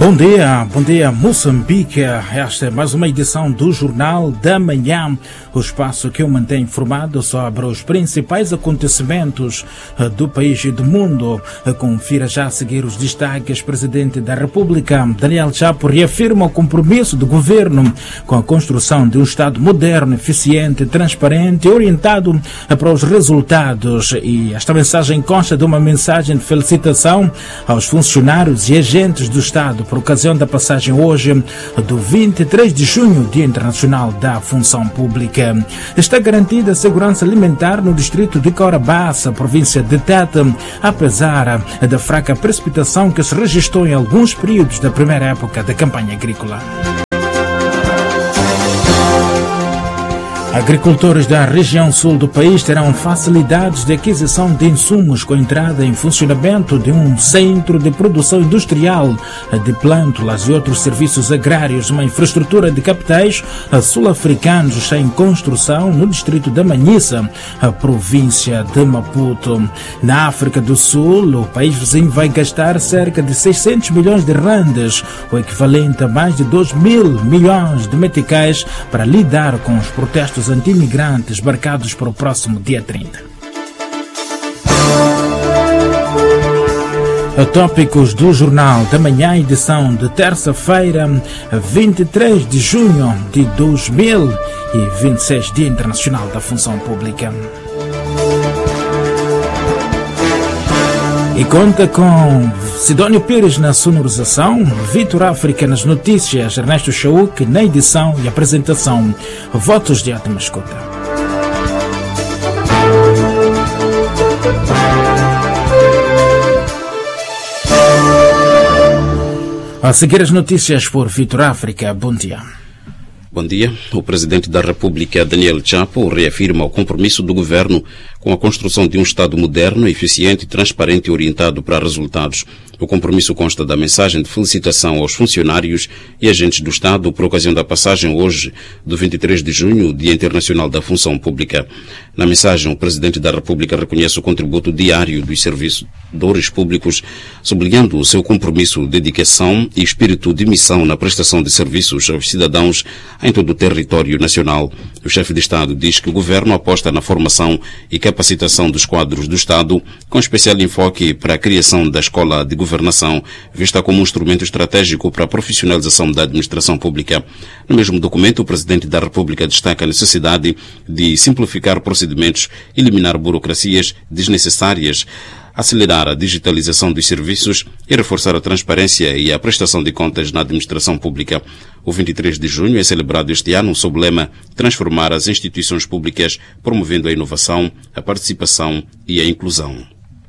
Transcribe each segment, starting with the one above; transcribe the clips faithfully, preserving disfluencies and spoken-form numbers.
Bom dia, bom dia Moçambique. Esta é mais uma edição do Jornal da Manhã, o espaço que eu mantenho informado sobre os principais acontecimentos do país e do mundo. Confira já a seguir os destaques. Presidente da República, Daniel Chapo, reafirma o compromisso do governo com a construção de um Estado moderno, eficiente, transparente e orientado para os resultados. E esta mensagem consta de uma mensagem de felicitação aos funcionários e agentes do Estado por ocasião da passagem hoje do vinte e três de junho, Dia Internacional da Função Pública. Está garantida a segurança alimentar no distrito de Corabaça, província de Tete, apesar da fraca precipitação que se registrou em alguns períodos da primeira época da campanha agrícola. Agricultores da região sul do país terão facilidades de aquisição de insumos com a entrada em funcionamento de um centro de produção industrial de plântulas e outros serviços agrários, uma infraestrutura de capitais sul-africanos está em construção no distrito da Manhissa, a província de Maputo. Na África do Sul, o país vizinho vai gastar cerca de seiscentos milhões de randes, o equivalente a mais de dois mil milhões de meticais, para lidar com os protestos anti-imigrantes marcados para o próximo dia trinta. Tópicos do Jornal da Manhã, edição de terça-feira, vinte e três de junho de dois mil e vinte e seis, Dia Internacional da Função Pública. E conta com Sidónio Pires na sonorização, Vitor África nas notícias, Ernesto Chauk na edição e apresentação. Votos de ótima escuta. A seguir as notícias por Vitor África. Bom dia. Bom dia. O Presidente da República, Daniel Chapo, reafirma o compromisso do Governo com a construção de um Estado moderno, eficiente, transparente e orientado para resultados. O compromisso consta da mensagem de felicitação aos funcionários e agentes do Estado por ocasião da passagem hoje do vinte e três de junho, Dia Internacional da Função Pública. Na mensagem, o Presidente da República reconhece o contributo diário dos servidores públicos, sublinhando o seu compromisso, dedicação e espírito de missão na prestação de serviços aos cidadãos em todo o território nacional. O chefe de Estado diz que o Governo aposta na formação e capacitação dos quadros do Estado, com especial enfoque para a criação da Escola de Governação, vista como um instrumento estratégico para a profissionalização da administração pública. No mesmo documento, o Presidente da República destaca a necessidade de simplificar procedimentos, eliminar burocracias desnecessárias, acelerar a digitalização dos serviços e reforçar a transparência e a prestação de contas na administração pública. O vinte e três de junho é celebrado este ano sob o lema Transformar as instituições públicas, promovendo a inovação, a participação e a inclusão.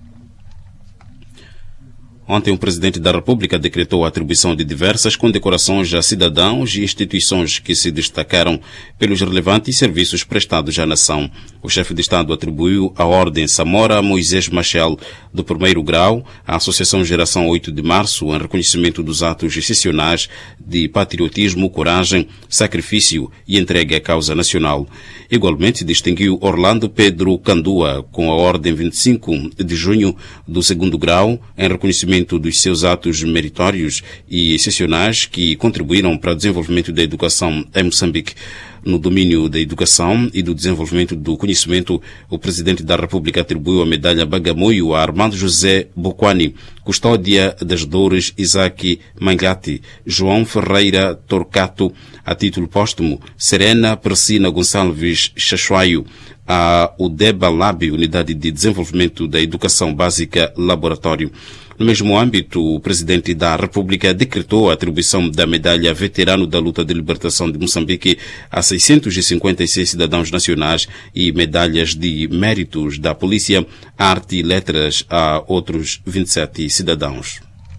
Ontem, o Presidente da República decretou a atribuição de diversas condecorações a cidadãos e instituições que se destacaram pelos relevantes serviços prestados à nação. O chefe de Estado atribuiu a Ordem Samora Moisés Machel do primeiro grau à Associação Geração oito de Março em reconhecimento dos atos excepcionais de patriotismo, coragem, sacrifício e entrega à causa nacional. Igualmente, distinguiu Orlando Pedro Candua com a Ordem vinte e cinco de junho do segundo grau em reconhecimento dos seus atos meritórios e excepcionais que contribuíram para o desenvolvimento da educação em Moçambique. No domínio da educação e do desenvolvimento do conhecimento, o Presidente da República atribuiu a medalha Bagamoio a Armando José Bokwani, Custódia das Dores Isaac Mangati, João Ferreira Torcato, a título póstumo, Serena Persina Gonçalves Chachuaio, a UDEBA Lab, Unidade de Desenvolvimento da Educação Básica Laboratório. No mesmo âmbito, o Presidente da República decretou a atribuição da medalha Veterano da Luta de Libertação de Moçambique a seiscentos e cinquenta e seis cidadãos nacionais e medalhas de méritos da Polícia, Arte e Letras a outros vinte e sete cidadãos.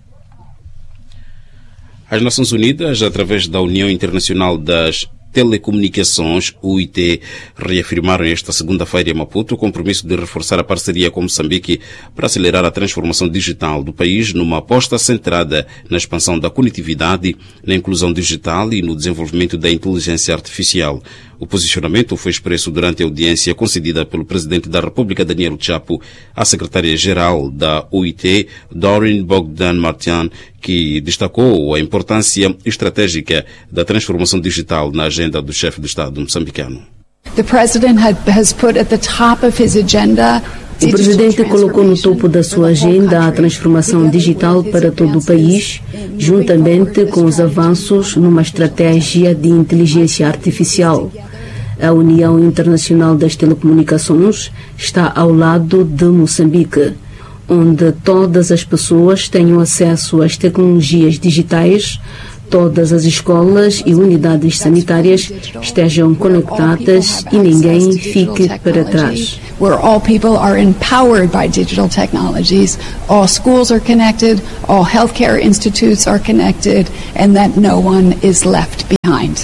As Nações Unidas, através da União Internacional das Telecomunicações, U I T, reafirmaram esta segunda-feira em Maputo o compromisso de reforçar a parceria com Moçambique para acelerar a transformação digital do país numa aposta centrada na expansão da conectividade, na inclusão digital e no desenvolvimento da inteligência artificial. O posicionamento foi expresso durante a audiência concedida pelo Presidente da República, Daniel Chapo, à Secretária-Geral da O I T, Doreen Bogdan Martian, que destacou a importância estratégica da transformação digital na agenda do chefe do Estado moçambicano. The President had, has put at the top of his agenda O Presidente colocou no topo da sua agenda a transformação digital para todo o país, juntamente com os avanços numa estratégia de inteligência artificial. A União Internacional das Telecomunicações está ao lado de Moçambique, onde todas as pessoas tenham acesso às tecnologias digitais, todas as escolas e unidades sanitárias estejam conectadas e ninguém fique para trás. Where all people are empowered by digital technologies, all schools are connected, all healthcare institutes are connected, and that no one is left behind.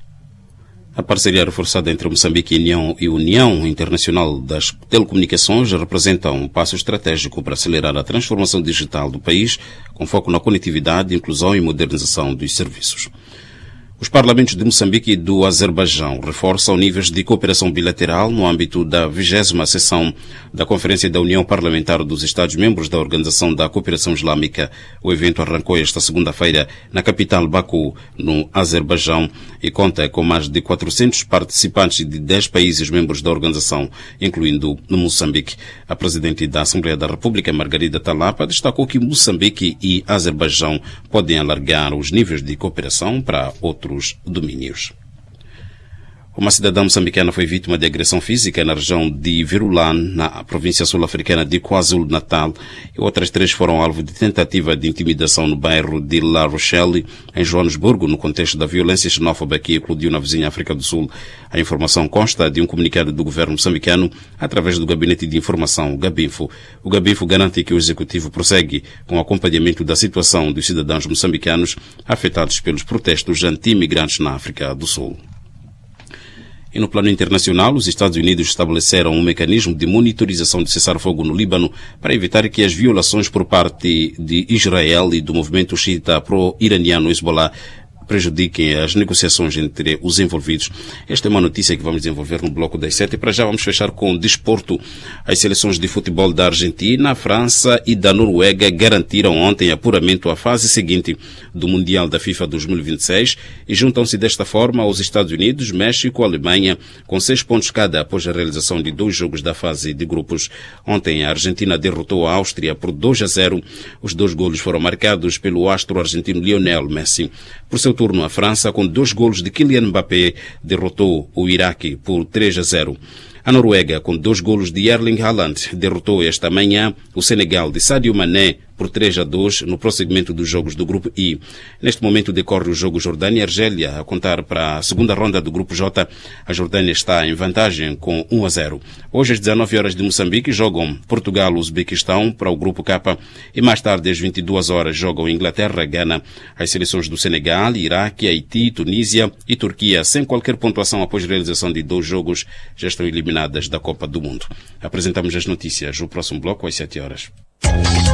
A parceria reforçada entre Moçambique e União e União Internacional das Telecomunicações representa um passo estratégico para acelerar a transformação digital do país, com foco na conectividade, inclusão e modernização dos serviços. Os parlamentos de Moçambique e do Azerbaijão reforçam níveis de cooperação bilateral no âmbito da vigésima sessão da Conferência da União Parlamentar dos Estados-membros da Organização da Cooperação Islâmica. O evento arrancou esta segunda-feira na capital Baku, no Azerbaijão, e conta com mais de quatrocentos participantes de dez países membros da organização, incluindo no Moçambique. A presidente da Assembleia da República, Margarida Talapa, destacou que Moçambique e Azerbaijão podem alargar os níveis de cooperação para outros domínios. Uma cidadã moçambicana foi vítima de agressão física na região de Virulan, na província sul-africana de KwaZulu-Natal, e outras três foram alvo de tentativa de intimidação no bairro de La Rochelle, em Joanesburgo, no contexto da violência xenófoba que eclodiu na vizinha África do Sul. A informação consta de um comunicado do governo moçambicano através do Gabinete de Informação, Gabinfo. O Gabinfo garante que o Executivo prossegue com o acompanhamento da situação dos cidadãos moçambicanos afetados pelos protestos anti-imigrantes na África do Sul. E no plano internacional, os Estados Unidos estabeleceram um mecanismo de monitorização de cessar-fogo no Líbano para evitar que as violações por parte de Israel e do movimento xiita pró-iraniano Hezbollah prejudiquem as negociações entre os envolvidos. Esta é uma notícia que vamos desenvolver no bloco das sete. Para já vamos fechar com o desporto. As seleções de futebol da Argentina, França e da Noruega garantiram ontem apuramento à fase seguinte do Mundial da FIFA dois mil e vinte e seis e juntam-se desta forma aos Estados Unidos, México e Alemanha, com seis pontos cada após a realização de dois jogos da fase de grupos. Ontem a Argentina derrotou a Áustria por dois a zero. Os dois golos foram marcados pelo astro argentino Lionel Messi. Por seu turno, a França, com dois golos de Kylian Mbappé, derrotou o Iraque por três a zero. A Noruega, com dois golos de Erling Haaland, derrotou esta manhã o Senegal de Sadio Mané por três a dois no prosseguimento dos jogos do Grupo I. Neste momento decorre o jogo Jordânia e Argélia, a contar para a segunda ronda do Grupo J. A Jordânia está em vantagem com um a zero. Hoje às dezenove horas de Moçambique jogam Portugal e Uzbequistão para o Grupo K e mais tarde às vinte e duas horas jogam Inglaterra e Gana. As seleções do Senegal, Iraque, Haiti, Tunísia e Turquia, sem qualquer pontuação após realização de dois jogos, já estão eliminadas da Copa do Mundo. Apresentamos as notícias. O próximo bloco às sete horas.